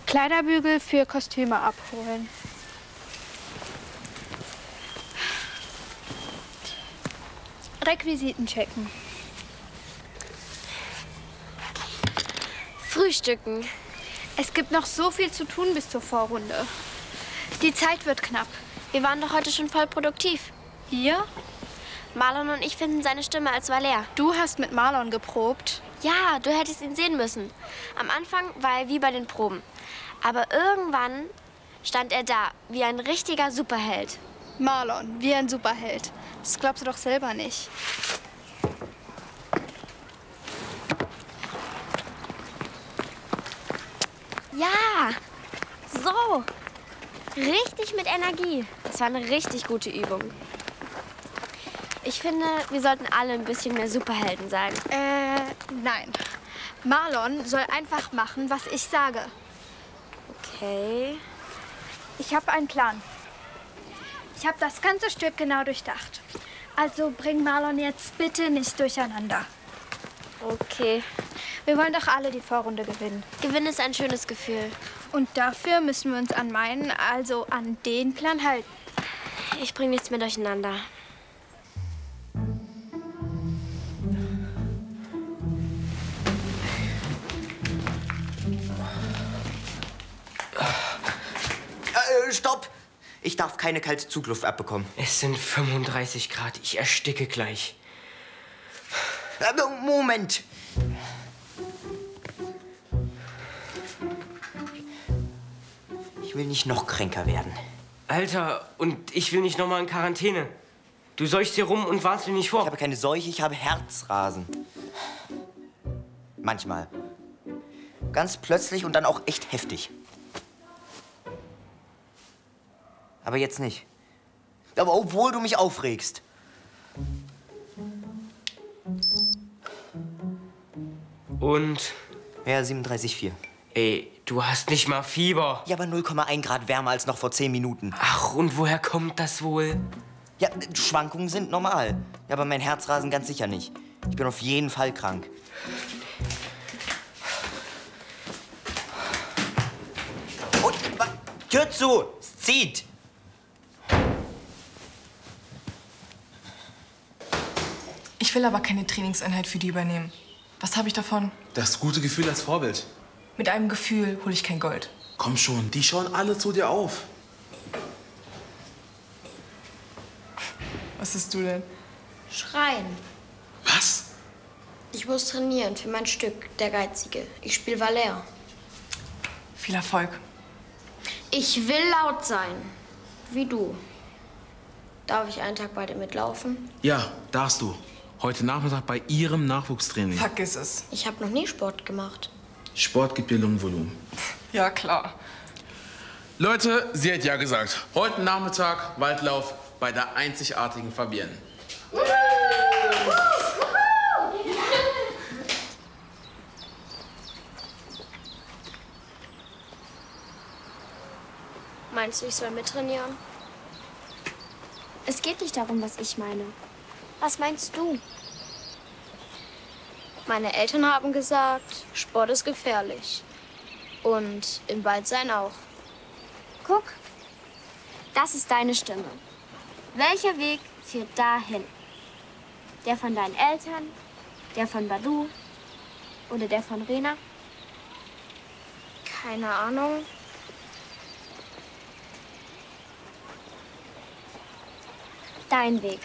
Kleiderbügel für Kostüme abholen. Requisiten checken. Frühstücken. Es gibt noch so viel zu tun bis zur Vorrunde. Die Zeit wird knapp. Wir waren doch heute schon voll produktiv. Ihr? Marlon und ich finden seine Stimme als Valère. Du hast mit Marlon geprobt. Ja, du hättest ihn sehen müssen. Am Anfang war er wie bei den Proben. Aber irgendwann stand er da, wie ein richtiger Superheld. Marlon, wie ein Superheld. Das glaubst du doch selber nicht. Ja, so. Richtig mit Energie. Das war eine richtig gute Übung. Ich finde, wir sollten alle ein bisschen mehr Superhelden sein. Nein. Marlon soll einfach machen, was ich sage. Okay. Ich habe einen Plan. Ich habe das ganze Stück genau durchdacht. Also bring Marlon jetzt bitte nicht durcheinander. Okay. Wir wollen doch alle die Vorrunde gewinnen. Gewinnen ist ein schönes Gefühl. Und dafür müssen wir uns an meinen, also an den Plan halten. Ich bringe nichts mehr durcheinander. Stopp! Ich darf keine kalte Zugluft abbekommen. Es sind 35 Grad. Ich ersticke gleich. Moment! Ich will nicht noch kränker werden. Alter, und ich will nicht noch mal in Quarantäne. Du seuchst hier rum und warnst mir nicht vor. Ich habe keine Seuche, ich habe Herzrasen. Manchmal. Ganz plötzlich und dann auch echt heftig. Aber jetzt nicht. Aber obwohl du mich aufregst. Und? Ja, 37,4. Ey, du hast nicht mal Fieber. Ja, aber 0,1 Grad wärmer als noch vor 10 Minuten. Ach, und woher kommt das wohl? Ja, Schwankungen sind normal. Ja, aber mein Herzrasen ganz sicher nicht. Ich bin auf jeden Fall krank. Und, Tür zu! Es zieht! Ich will aber keine Trainingseinheit für die übernehmen. Was habe ich davon? Das gute Gefühl als Vorbild. Mit einem Gefühl hole ich kein Gold. Komm schon, die schauen alle zu dir auf. Was bist du denn? Schreien. Was? Ich muss trainieren für mein Stück, Der Geizige. Ich spiele Valère. Viel Erfolg. Ich will laut sein. Wie du. Darf ich einen Tag bei dir mitlaufen? Ja, darfst du. Heute Nachmittag bei ihrem Nachwuchstraining. Vergiss es. Ich habe noch nie Sport gemacht. Sport gibt dir Lungenvolumen. Ja, klar. Leute, sie hat ja gesagt. Heute Nachmittag Waldlauf bei der einzigartigen Fabienne. Meinst du, ich soll mittrainieren? Es geht nicht darum, was ich meine. Was meinst du? Meine Eltern haben gesagt, Sport ist gefährlich. Und im Wald sein auch. Guck, das ist deine Stimme. Welcher Weg führt dahin? Der von deinen Eltern, der von Balu oder der von Rena? Keine Ahnung. Dein Weg.